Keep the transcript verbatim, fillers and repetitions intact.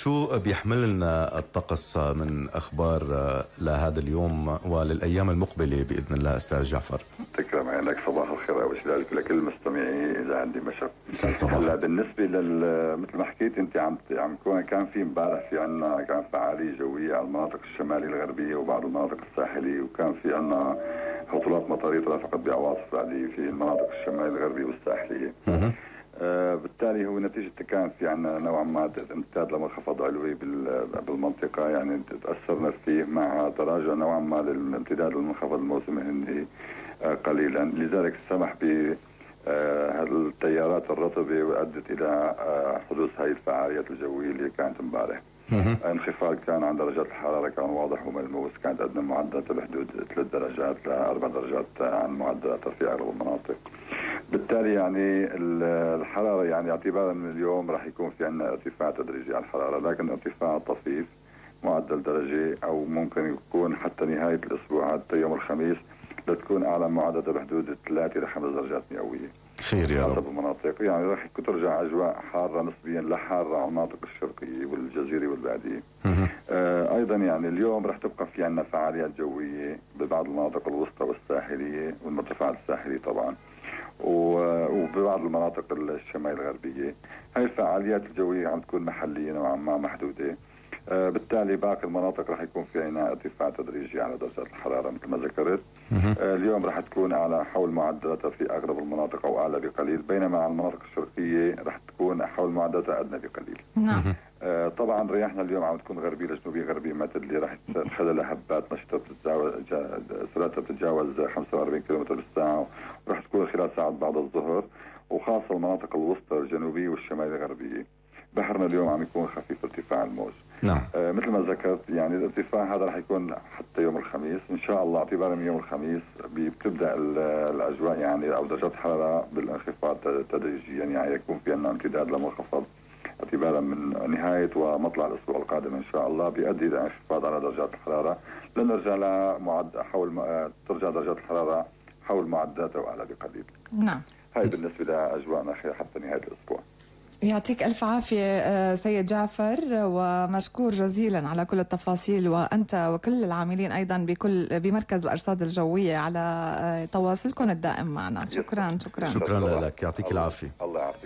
شو بيحمل لنا الطقس من أخبار لهذا اليوم وللأيام المقبلة بإذن الله أستاذ جعفر؟ تكرم عينك، صباح الخير أول شيء لكل المستمعين إذا عندي مشر. هلا بالنسبة لل مثل ما حكيت أنت عم عم كان في امبارح في عنا كان فعالية جوية على المناطق الشمالية الغربية وبعض المناطق الساحلية، وكان في عنا هطولات مطرية ترافقت بعواصف رعدية في المناطق الشمالية الغربية والساحلية. آه بالتالي هو نتيجة كان في عنا نوعا ما امتداد لمنخفض علوي بالمنطقة، يعني تأثرنا فيه مع تراجع نوعا ما للامتداد للمنخفض الموسمي الهندي آه قليلا، لذلك سمح ب آه التيارات الرطبة وأدت إلى آه حدوث هذه الفعاليات الجوية اللي كانت امبارح. انخفاض كان عن درجات الحرارة كان واضح وملموس، كانت أدنى معدلات بحدود ثلاث درجات لأربع درجات عن معدلاتها في أغلب المناطق. بالتالي يعني الحرارة يعني اعتبارا من اليوم راح يكون في عندنا ارتفاع تدريجي على الحرارة، لكن ارتفاع طفيف معدل درجة، أو ممكن يكون حتى نهاية الأسبوع حتى يوم الخميس لتكون أعلى معدلات بحدود ثلاثة إلى خمس درجات مئوية خير يا رب. حسب المناطق، يعني راح ترجع أجواء حارة نسبيا لحارة على المناطق الشرقية والجزيرة والبعدية. آه أيضا يعني اليوم راح تبقى في عندنا فعاليات جوية ببعض المناطق الوسطى والساحلية والمرتفعات الساحلية طبعا، وببعض المناطق الشمال الغربية. هاي الفعاليات الجوية عم تكون محلية نوعا ما محدودة. آه بالتالي باقي المناطق راح يكون في عنا ارتفاع تدريجي على درجات الحرارة مثل ما ذكرت. آه اليوم راح تكون على حول معدلاتها في أغلب المناطق أو أعلى بقليل، بينما على المناطق الشرقية راح تكون حول معدلاتها أدنى بقليل. نعم. آه طبعا رياحنا اليوم عم تكون غربية لجنوبية غربية معتدلة، راح تخلى هبات نشطة بتتجاوز سرعتها بتتجاوز خمسة وأربعين كيلومتر بالساعة، وراح تكون خلال ساعات بعد الظهر، وخاصة المناطق الوسطى الجنوبية والشمالية الغربية. بحرنا اليوم عم يكون خفيف ارتفاع الموج. نعم. آه مثل ما ذكرت يعني الارتفاع هذا راح يكون حتى يوم الخميس ان شاء الله. اعتبارا من يوم الخميس بتبدا الاجواء يعني او درجات الحراره بالانخفاض تدريجيا، يعني يكون في عندنا امتداد لمنخفض اعتبارا من نهايه ومطلع الاسبوع القادم ان شاء الله، بيؤدي الى انخفاض على درجات الحراره لنرجع لمعد حول ترجع درجات الحراره حول معدلاتها واعلى بقليل. نعم. هاي بالنسبه لاجواءنا حتى نهايه الاسبوع. يعطيك ألف عافية سيد جعفر، ومشكور جزيلا على كل التفاصيل، وأنت وكل العاملين أيضا بكل بمركز الأرصاد الجوية على تواصلكم الدائم معنا. شكرا شكرا شكرا لك، يعطيك العافية. الله يعافيك.